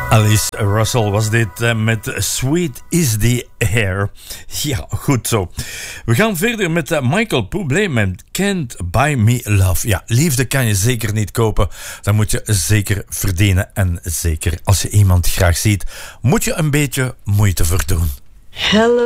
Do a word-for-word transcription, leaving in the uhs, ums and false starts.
Alice Russell was dit uh, met Sweet is the Air. Ja, goed zo. We gaan verder met uh, Michael Bublé met Can't Buy Me Love. Ja, liefde kan je zeker niet kopen. Dat moet je zeker verdienen. En zeker als je iemand graag ziet, moet je een beetje moeite voor doen. Hello.